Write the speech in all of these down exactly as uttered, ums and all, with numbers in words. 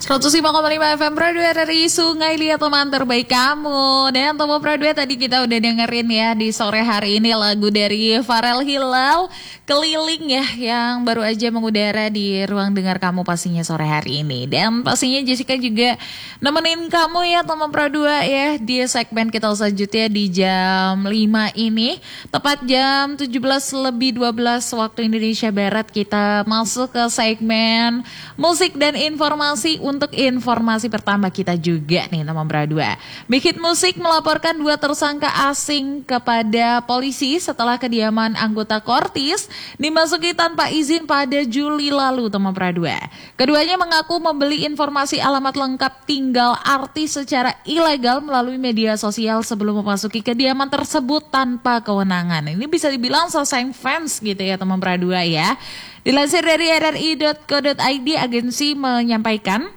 seratus lima koma lima F M Pradua dari Sungai Liat, teman terbaik kamu. Dan Tomo Pradua tadi kita udah dengerin ya di sore hari ini lagu dari Farel Hilal, Keliling ya, yang baru aja mengudara di ruang dengar kamu pastinya sore hari ini. Dan pastinya Jessica juga nemenin kamu ya Tomo Pradua ya di segmen kita selanjutnya di jam lima ini. Tepat jam tujuh belas lebih dua belas waktu Indonesia Barat kita masuk ke segmen musik dan informasi. Untuk informasi pertama kita juga nih teman Pradua. Big Hit Musik melaporkan dua tersangka asing kepada polisi setelah kediaman anggota Kortis dimasuki tanpa izin pada Juli lalu teman Pradua. Keduanya mengaku membeli informasi alamat lengkap tinggal artis secara ilegal melalui media sosial sebelum memasuki kediaman tersebut tanpa kewenangan. Ini bisa dibilang selesai fans gitu ya teman Pradua ya. Dilansir dari r r i dot co dot i d, agensi menyampaikan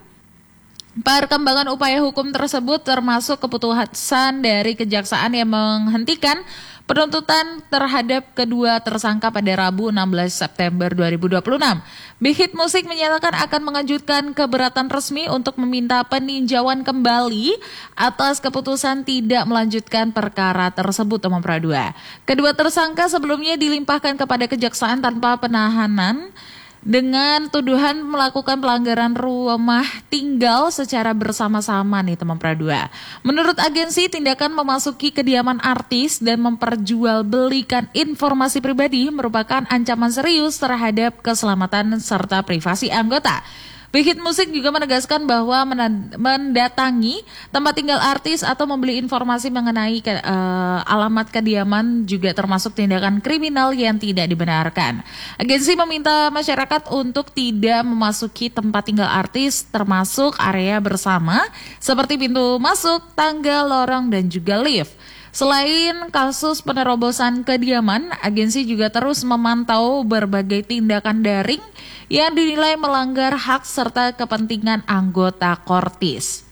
perkembangan upaya hukum tersebut termasuk keputusan dari kejaksaan yang menghentikan penuntutan terhadap kedua tersangka pada Rabu enam belas September dua ribu dua puluh enam. Big Hit Musik menyatakan akan mengajukan keberatan resmi untuk meminta peninjauan kembali atas keputusan tidak melanjutkan perkara tersebut teman Pradua. Kedua tersangka sebelumnya dilimpahkan kepada kejaksaan tanpa penahanan dengan tuduhan melakukan pelanggaran rumah tinggal secara bersama-sama nih teman Pradua. Menurut agensi, tindakan memasuki kediaman artis dan memperjualbelikan informasi pribadi merupakan ancaman serius terhadap keselamatan serta privasi anggota. Big Hit Musik juga menegaskan bahwa mendatangi tempat tinggal artis atau membeli informasi mengenai ke, uh, alamat kediaman juga termasuk tindakan kriminal yang tidak dibenarkan. Agensi meminta masyarakat untuk tidak memasuki tempat tinggal artis termasuk area bersama seperti pintu masuk, tangga, lorong, dan juga lift. Selain kasus penerobosan kediaman, agensi juga terus memantau berbagai tindakan daring yang dinilai melanggar hak serta kepentingan anggota Kortis.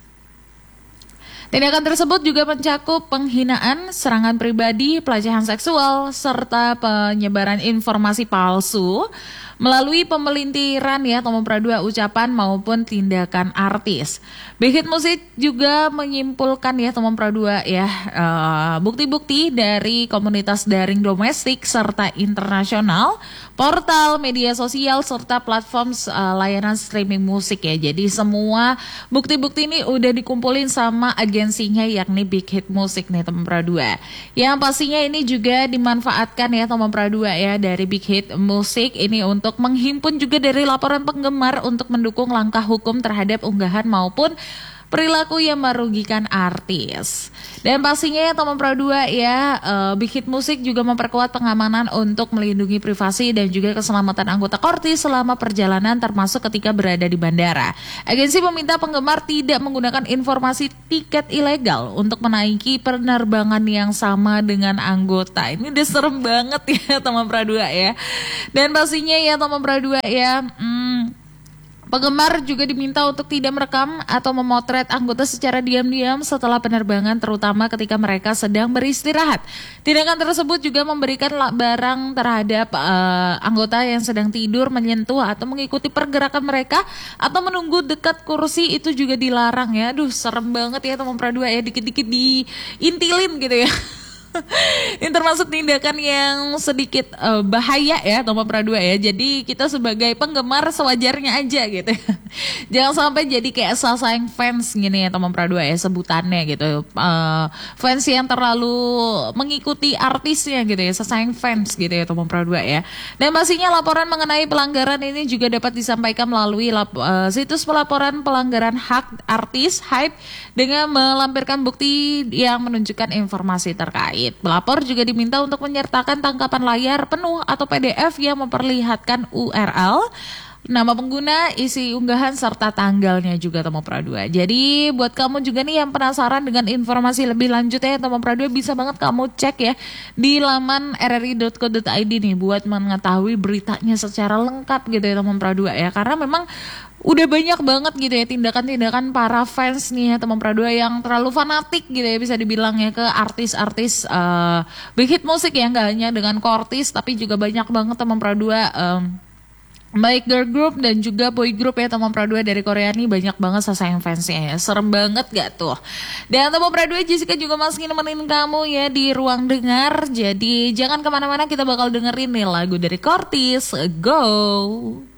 Tindakan tersebut juga mencakup penghinaan, serangan pribadi, pelecehan seksual, serta penyebaran informasi palsu melalui pemelintiran ya teman Pradua ucapan maupun tindakan artis. Big Hit Musik juga menyimpulkan ya teman Pradua ya uh, bukti-bukti dari komunitas daring domestik serta internasional, portal media sosial serta platform uh, layanan streaming musik ya. Jadi semua bukti-bukti ini udah dikumpulin sama agensinya yakni Big Hit Musik nih teman Pradua. Yang pastinya ini juga dimanfaatkan ya teman Pradua ya dari Big Hit Musik ini untuk untuk menghimpun juga dari laporan penggemar untuk mendukung langkah hukum terhadap unggahan maupun perilaku yang merugikan artis. Dan pastinya ya teman Pradua ya, uh, Big Hit Musik juga memperkuat pengamanan untuk melindungi privasi dan juga keselamatan anggota Kortis selama perjalanan termasuk ketika berada di bandara. Agensi meminta penggemar tidak menggunakan informasi tiket ilegal untuk menaiki penerbangan yang sama dengan anggota. Ini udah serem banget ya teman Pradua ya. Dan pastinya ya teman Pradua ya, hmm, penggemar juga diminta untuk tidak merekam atau memotret anggota secara diam-diam setelah penerbangan, terutama ketika mereka sedang beristirahat. Tindakan tersebut juga memberikan barang terhadap uh, anggota yang sedang tidur, menyentuh atau mengikuti pergerakan mereka atau menunggu dekat kursi itu juga dilarang ya. Aduh serem banget ya teman Pradua ya, dikit-dikit diintilin gitu ya. Ini termasuk tindakan yang sedikit uh, bahaya ya teman Pradua ya. Jadi kita sebagai penggemar sewajarnya aja gitu. Jangan sampai jadi kayak sasaeng fans gini ya teman Pradua ya sebutannya gitu. Uh, fans yang terlalu mengikuti artisnya gitu ya, sasaeng fans gitu ya teman Pradua ya. Dan pastinya laporan mengenai pelanggaran ini juga dapat disampaikan melalui lap, uh, situs pelaporan pelanggaran hak artis Hype dengan melampirkan bukti yang menunjukkan informasi terkait. Pelapor juga diminta untuk menyertakan tangkapan layar penuh atau P D F yang memperlihatkan U R L, nama pengguna, isi unggahan, serta tanggalnya juga teman Pradua. Jadi buat kamu juga nih yang penasaran dengan informasi lebih lanjut ya teman Pradua, bisa banget kamu cek ya di laman r r i dot co dot i d nih buat mengetahui beritanya secara lengkap gitu ya teman Pradua ya. Karena memang udah banyak banget gitu ya tindakan-tindakan para fans nih ya teman Pradua yang terlalu fanatik gitu ya bisa dibilang ya ke artis-artis uh, Big Hit Musik ya, nggak hanya dengan Kortis tapi juga banyak banget teman Pradua um, Baik girl group dan juga boy group ya Tomo Pradua dari Korea nih banyak banget sasayang fansnya ya. Serem banget gak tuh? Dan Tomo Pradua Jessica juga masih nemenin kamu ya di ruang dengar. Jadi jangan kemana-mana, kita bakal dengerin nih lagu dari Kortis. Go!